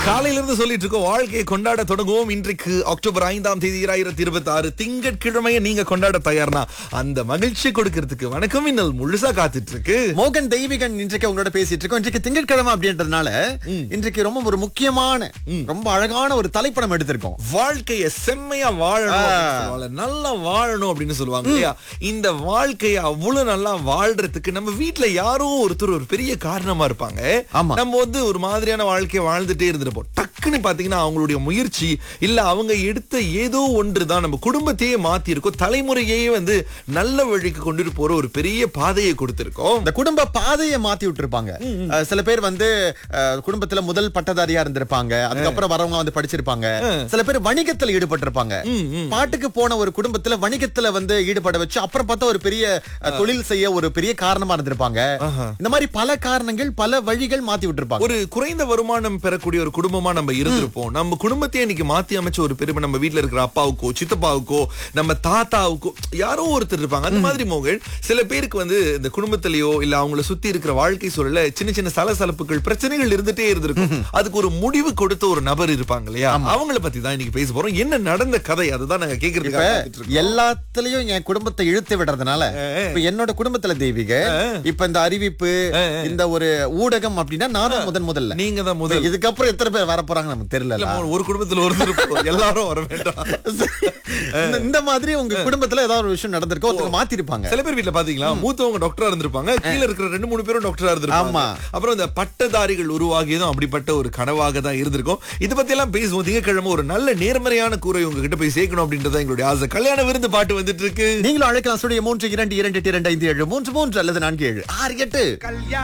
காலையில இருந்து சொல்லிட்டு இருக்கோம் வாழ்க்கையை கொண்டாட தொடங்குவோம். இன்றைக்கு அக்டோபர் 5ஆம் தேதி 2026 திங்கட்கிழமையை நீங்க கொண்டாட தயார்னா அந்த மகிழ்ச்சி கொடுக்கிறதுக்கு வணக்கம் இன்னல் முழுசா காத்துட்டு இருக்கு. மோகன் தெய்வீகன் இன்றைக்கு உங்களோட பேசிட்டு இருக்கோம். இன்றைக்கு திங்கட்கிழமை அப்படின்றதுனால இன்றைக்கு ரொம்ப ஒரு முக்கியமான ரொம்ப அழகான ஒரு தலைப்படம் எடுத்திருக்கோம். வாழ்க்கையை செம்மையா வாழணும், நல்லா வாழணும் அப்படின்னு சொல்லுவாங்க இல்லையா? இந்த வாழ்க்கையை அவ்வளவு நல்லா வாழ்றதுக்கு நம்ம வீட்டுல யாரோ ஒருத்தர் ஒரு பெரிய காரணமா இருப்பாங்க. ஆமா. நம்ம வந்து ஒரு மாதிரியான வாழ்க்கையை வாழ்ந்துட்டே இருந்திருப்போம். டக்குன்னு பாத்தீங்கன்னா அவங்களுடைய முயற்சி இல்ல அவங்க எடுத்த ஏதோ ஒன்றுதான் நம்ம குடும்பத்தையே மாத்தி இருக்கோம், தலைமுறையே வந்து நல்ல வழிக்கு கொண்டு போற ஒரு பெரிய பாதையை கொடுத்திருக்கோம். இந்த குடும்ப பாதையை மாத்தி விட்டுருப்பாங்க. சில பேர் வந்து குடும்பத்துல முதல் பட்டதாரியா இருந்திருப்பாங்க, அதுக்கப்புறம் வரவங்க வந்து படிச்சிருப்பாங்க. சில பேர் வணிகத்துல ஈடுபட்டிருப்பாங்க. பாட்டுக்கு போன ஒரு குடும்பத்துல வணிகத்துல வந்து ஈடுபட வச்சு அப்புறம் பார்த்தா ஒரு பெரிய தொழில் செய்ய ஒரு பெரிய காரணமா இருந்திருப்பாங்க. இந்த மாதிரி பல காரணங்கள் பல வழிகள் மாத்தி விட்டுருப்பாங்க. ஒரு குறைந்த வருமானம் பெறக்கூடிய ஒரு குடும்பமா நம்ம இருந்திருப்போம். நம்ம குடும்பத்தையே இன்னைக்கு மாத்தி அமைச்ச ஒரு பெருமை நம்ம வீட்டுல இருக்கிற அப்பாவுக்கோ சித்தப்பாவுக்கோ நம்ம தாத்தாவுக்கோ யாரோ ஒருத்தர் இருப்பாங்க. அந்த மாதிரி மோகன் சில பேருக்கு வந்து இந்த குடும்பத்திலேயோ இல்ல அவங்கள சுத்தி இருக்கிற வாழ்க்கை சூழல சின்ன சின்ன சலசலப்புகள் பிரச்சனைகள் இருந்துட்டே இருந்திருக்கும். அதுக்கு ஒரு முடிவு கொடுத்த ஒரு நபர் இருப்பாங்க இல்லையா? அவங்கள பத்தி தான் இன்னைக்கு பேச போறோம். என்ன நடந்த கதை அதுதான் நாங்க கேக்குறதுக்கு. எல்லாத்துலயும் என் குடும்பத்தை இழுத்து விடுறதுனால இப்ப என்னோட குடும்பத்துல தெய்வீக இப்ப இந்த அறிவிப்பு இந்த ஒரு ஊடகம் அப்படின்னா நான் தான் முதல்ல. நீங்க தான் முதல். இதுக்கப்புறம் எத்தனை பேர் வர போறாங்க நமக்கு தெரியல. ஒரு குடும்பத்துல ஒருத்தர் எல்லாரும் வர வேண்டாம். இந்த மாதிரி உங்க குடும்பத்துல ஏதாவது ஒரு விஷயம் நடந்திருக்கோ ஒருத்தர் மாத்தி இருப்பாங்க. சில பேர் வீட்டுல பாத்தீங்களா மூத்தவங்க டாக்டரா இருந்திருப்பாங்க, கீழ இருக்கிற 2-3 பேரும் டாக்டரா இருந்திருப்பாங்க. அப்புறம் இந்த பட்டதாரிகள் உருவாகியதும் அப்படிப்பட்ட ஒரு கனவாக தான் இருந்திருக்கும். இத பத்தி எல்லாம் பேசுவோம். திங்கட்கிழமை ஒரு நல்ல நேர்மறையான கூரை உங்ககிட்ட போய் சேர்க்கணும் அப்படின்றத எங்களுடைய ஆசை. கல்யாண விருந்து பாட்டு வந்துட்டு இருக்கு. நீங்களும் அழைக்கலாம். 3 2 2 2 5 7 3 3 அல்லது 4 7 6 8.